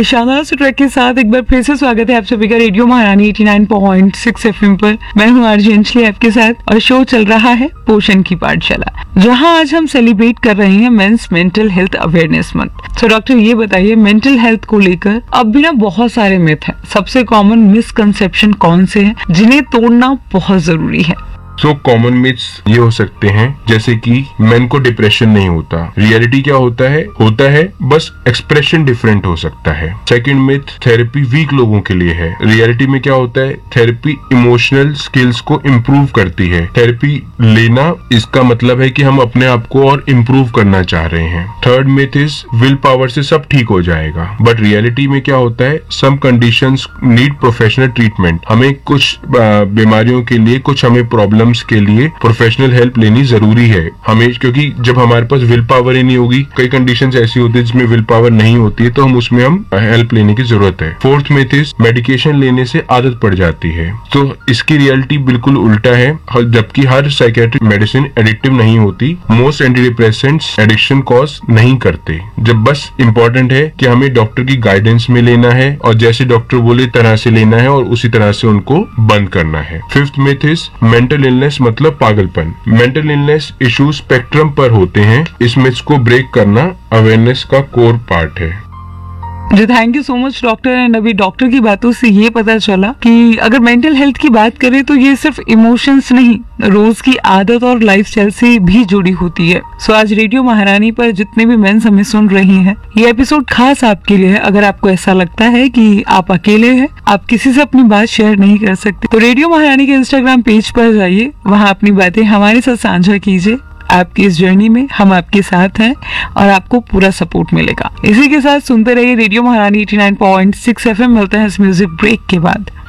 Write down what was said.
इस शानदार से ट्रैक के साथ एक बार फिर से स्वागत है आप सभी का रेडियो महारानी 89.6 एफएम पर। मैं हूँ आरजे अंजलि आपके साथ और शो चल रहा है पोषण की पाठशाला, जहाँ आज हम सेलिब्रेट कर रहे हैं mains mental health awareness month. तो डॉक्टर ये बताइए, मेंटल हेल्थ को लेकर अब भी ना बहुत सारे मिथ हैं। सबसे कॉमन मिसकंसेप्शन कौन से हैं जिन्हें तोड़ना बहुत जरूरी है? कॉमन मिथ्स ये हो सकते हैं जैसे कि मेन को डिप्रेशन नहीं होता। रियलिटी क्या होता है बस एक्सप्रेशन डिफरेंट हो सकता है। सेकंड मिथ, थेरेपी वीक लोगों के लिए है। रियलिटी में क्या होता है, थेरेपी इमोशनल स्किल्स को इम्प्रूव करती है। थेरेपी लेना इसका मतलब है कि हम अपने आप को और इम्प्रूव करना चाह रहे हैं। Third myth is will power से सब ठीक हो जाएगा, बट रियलिटी में क्या होता है, some conditions need professional treatment. हमें कुछ बीमारियों के लिए, कुछ हमें प्रॉब्लम के लिए प्रोफेशनल हेल्प लेनी जरूरी है हमें, क्योंकि जब हमारे पास विल पावर ही नहीं होगी, कई कंडीशंस ऐसी होती है जिसमें विल पावर नहीं होती है, तो हम उसमें हेल्प लेने की जरूरत है। फोर्थ मिथ इज मेडिकेशन लेने से आदत पड़ जाती है। तो इसकी रियलिटी बिल्कुल उल्टा है, जबकि हर साइकेट्रिक मेडिसिन एडिक्टिव नहीं होती। Most anti depressants addiction cause नहीं करते। जब बस इम्पोर्टेंट है कि हमें डॉक्टर की गाइडेंस में लेना है और जैसे डॉक्टर बोले तरह से लेना है और उसी तरह से उनको बंद करना है। Fifth myth is mental illness मतलब पागलपन। मेंटल इलनेस इशू स्पेक्ट्रम पर होते हैं। इस मिथ को ब्रेक करना अवेयरनेस का कोर पार्ट है। जी thank you so much doctor. And अभी डॉक्टर की बातों से ये पता चला कि अगर मेंटल हेल्थ की बात करें तो ये सिर्फ इमोशंस नहीं, रोज की आदत और लाइफस्टाइल से भी जुड़ी होती है। सो आज रेडियो महारानी पर जितने भी मेंस हमें सुन रहे हैं, ये एपिसोड खास आपके लिए है। अगर आपको ऐसा लगता है कि आप अकेले हैं, आप किसी से अपनी बात शेयर नहीं कर सकते, तो रेडियो महारानी के इंस्टाग्राम पेज पर जाइए, वहाँ अपनी बातें हमारे साथ साझा कीजिए। आपकी इस जर्नी में हम आपके साथ हैं और आपको पूरा सपोर्ट मिलेगा। इसी के साथ सुनते रहिए रेडियो महारानी 89.6 एफएम। मिलते हैं इस म्यूजिक ब्रेक के बाद।